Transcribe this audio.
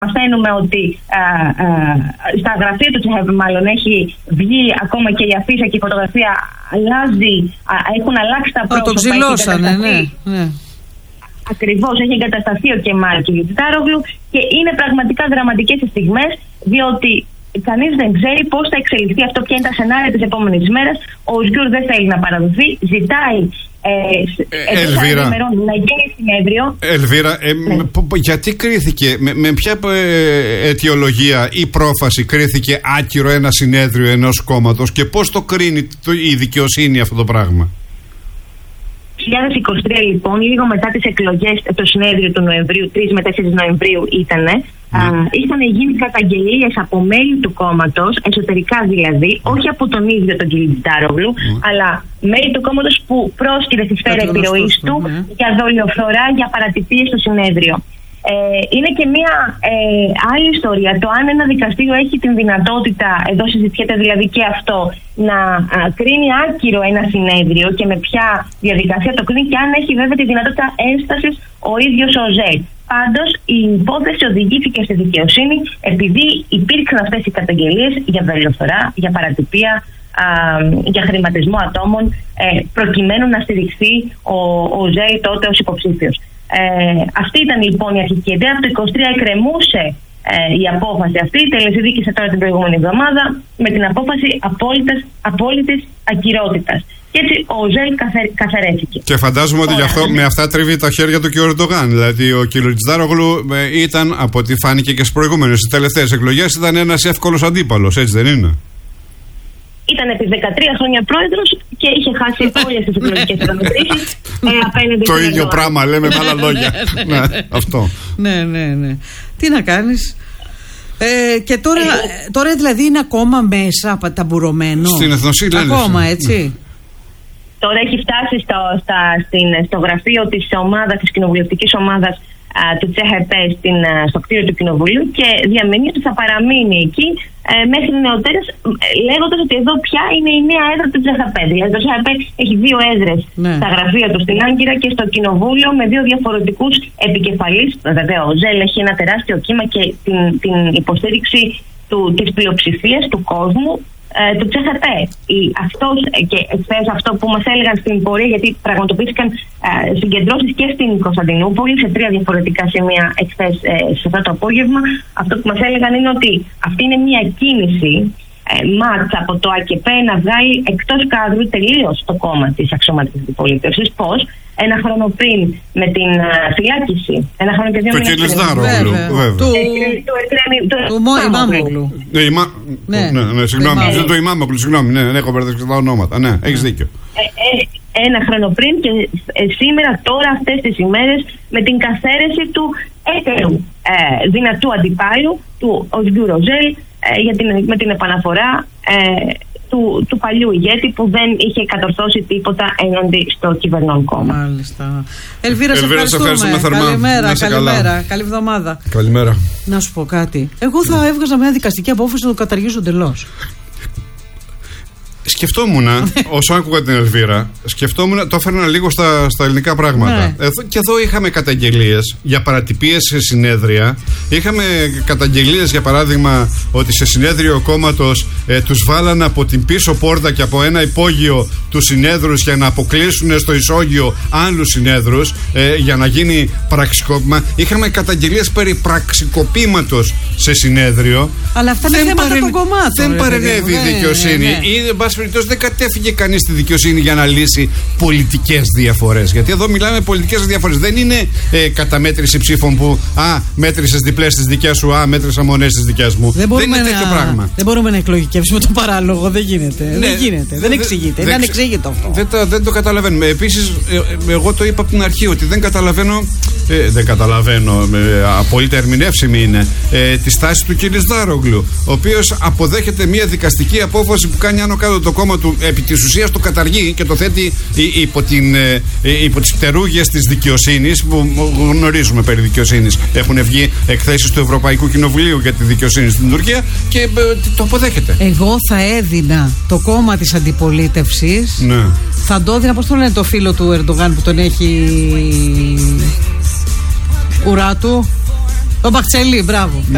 Μαθαίνουμε ότι στα γραφεία του Τσεχέπε μάλλον έχει βγει ακόμα και η αφίσα και η φωτογραφία αλλάζει, έχουν αλλάξει τα πρόσωπα. Το ξυλώσανε, ναι. Ακριβώς, έχει εγκατασταθεί ο Κεμάλ Κιλιτζάρογλου και είναι πραγματικά δραματικές οι στιγμές, διότι κανείς δεν ξέρει πώς θα εξελιχθεί αυτό, ποια είναι τα σενάρια της επόμενης μέρας. Ο Οσγκούρ δεν θέλει να παραδοθεί, ζητάει Ελβίρα, να γίνει συνέδριο. Ελβίρα, γιατί κρίθηκε, με ποια αιτιολογία ή πρόφαση κρίθηκε άκυρο ένα συνέδριο ενός κόμματος και πώς το κρίνει η δικαιοσύνη αυτό το πράγμα? 2023 λοιπόν, λίγο μετά τις εκλογές, το συνέδριο του Νοεμβρίου, 3 με 4 Νοεμβρίου είχαν γίνει καταγγελίες από μέλη του κόμματος, εσωτερικά δηλαδή, όχι από τον ίδιο τον Κιλιτζάρογλου, αλλά μέλη του κόμματος που πρόσκειται στη σφαίρα επιρροής του για δολιοφθορά, για παρατυπίες στο συνέδριο. Είναι και μια άλλη ιστορία το αν ένα δικαστήριο έχει την δυνατότητα, εδώ συζητιέται δηλαδή και αυτό, να κρίνει άκυρο ένα συνέδριο και με ποια διαδικασία το κρίνει, και αν έχει βέβαια τη δυνατότητα ένστασης ο ίδιος ο ΟΖΕΛ. Πάντως η υπόθεση οδηγήθηκε στη δικαιοσύνη επειδή υπήρξαν αυτές οι καταγγελίες για δολιοφθορά, για παρατυπία, για χρηματισμό ατόμων, προκειμένου να στηριχθεί ο ΟΖΕΛ τότε ως υποψήφιος. Αυτή ήταν λοιπόν η αρχική ιδέα. Από το 2023 εκκρεμούσε η απόφαση αυτή, τελεσίδικησε τώρα την προηγούμενη εβδομάδα με την απόφαση απόλυτης ακυρότητας. Και έτσι ο ΟΖΕΛ καθαρέθηκε. Και φαντάζομαι ότι γι' αυτό με αυτά τρίβει τα χέρια του και ο Ερντογάν. Δηλαδή ο Κιλιτζάρογλου ήταν, από ό,τι φάνηκε και στις προηγούμενες, στις τελευταίες εκλογές, ήταν ένας εύκολος αντίπαλος, έτσι δεν είναι? Ήταν επί 13 χρόνια πρόεδρος και είχε χάσει όλες τις εκλογικές καταμετρήσεις απέναντι. Το ίδιο πράγμα λέμε με άλλα λόγια. Ναι, αυτό. Ναι. Τι να κάνεις. Και τώρα δηλαδή είναι ακόμα μέσα ταμπουρωμένο. Στην Εθνοσύνη. Ακόμα έτσι. Τώρα έχει φτάσει στο γραφείο της ομάδας, της κοινοβουλευτικής ομάδας του ΤΣΕΧΕΠΕ στο κτίριο του Κοινοβουλίου και διαμενεί ότι θα παραμείνει εκεί μέχρι νεοτέρες, λέγοντας ότι εδώ πια είναι η νέα έδρα του ΤΣΕΧΕΠΕ. Δηλαδή το ΤΣΕΧΕΠΕ έχει 2 έδρες στα γραφεία του στην Άγκυρα και στο Κοινοβούλιο με 2 διαφορετικούς επικεφαλείς. Βέβαια ο ΖΕΛ έχει ένα τεράστιο κύμα και την υποστήριξη της πλειοψηφίας του κόσμου του ΤΣΕΧΕΠΕ. Και εχθές αυτό που μας έλεγαν στην πορεία, γιατί πραγματοποιήθηκαν συγκεντρώσεις και στην Κωνσταντινούπολη σε 3 διαφορετικά σημεία εχθές σε αυτό το απόγευμα, αυτό που μας έλεγαν είναι ότι αυτή είναι μια κίνηση μάτσα από το ΑΚΕΠΕ να βγάλει εκτός κάδρου τελείως το κόμμα της αξιωματικής αντιπολίτευσης. Πώς? Ένα χρόνο πριν με την φυλάκιση, ένα χρόνο και 2 μήνες πριν. Το Κιλιτζάρογλου, βέβαια. Του Ημάμογλου. Ναι, συγγνώμη, το Ημάμογλου, συγγνώμη, ναι, έχω μπερδευτεί τα ονόματα. Ναι, έχεις δίκιο. Ένα χρόνο πριν και σήμερα, τώρα, αυτές τις ημέρες, με την καθαίρεση του έτερου δυνατού αντιπάλου, του Οσγκούρ Οζέλ, με την επαναφορά του παλιού ηγέτη που δεν είχε κατορθώσει τίποτα έναντι στο κυβερνών κόμμα. Μάλιστα. Ελβίρα, σε ευχαριστούμε θερμά. Καλημέρα. Καλή εβδομάδα. Καλημέρα. Να σου πω κάτι. Εγώ θα έβγαζα μια δικαστική απόφαση να το καταργήσω εντελώς. Σκεφτόμουν, όσο άκουγα την Ελβίρα, το έφερνα λίγο στα ελληνικά πράγματα. Ναι. Και εδώ είχαμε καταγγελίες για παρατυπίες σε συνέδρια. Είχαμε καταγγελίες, για παράδειγμα, ότι σε συνέδριο κόμματος τους βάλανε από την πίσω πόρτα και από ένα υπόγειο τους συνέδρους για να αποκλείσουν στο ισόγειο άλλους συνέδρους για να γίνει πραξικόπημα. Είχαμε καταγγελίες περί πραξικοπήματος σε συνέδριο. Αλλά αυτά είναι θέματα των κομμάτων. Δεν παρενέβη η δικαιοσύνη. Δεν κατέφυγε κανείς στη δικαιοσύνη για να λύσει πολιτικές διαφορές. Γιατί εδώ μιλάμε πολιτικές διαφορές. Δεν είναι καταμέτρηση ψήφων που μέτρησες διπλές τις δικές σου, μέτρησα μονές τις δικές μου. Δεν είναι τέτοιο πράγμα. Δεν μπορούμε να εκλογικεύσουμε το παράλογο. Δεν γίνεται. Ναι, δεν γίνεται. Δεν εξηγείται. Είναι ανεξήγητο αυτό. Δεν το καταλαβαίνουμε. Επίσης, εγώ το είπα από την αρχή ότι δεν καταλαβαίνω. Απόλυτα ερμηνεύσιμη είναι τη στάση του Κιλιτζάρογλου, ο οποίος αποδέχεται μια δικαστική απόφαση που κάνει άνω κάτω το κόμμα του, επί της ουσίας το καταργεί και το θέτει υπό τις πτερούγες της δικαιοσύνης, που γνωρίζουμε περί δικαιοσύνης. Έχουν βγει εκθέσεις του Ευρωπαϊκού Κοινοβουλίου για τη δικαιοσύνη στην Τουρκία και το αποδέχεται. Εγώ θα έδινα το κόμμα της αντιπολίτευσης. Ναι. Θα το έδινα, πώς το λένε το φίλο του Ερντογάν που τον έχει ουρά του, τον Μπαχτσελή, μπράβο.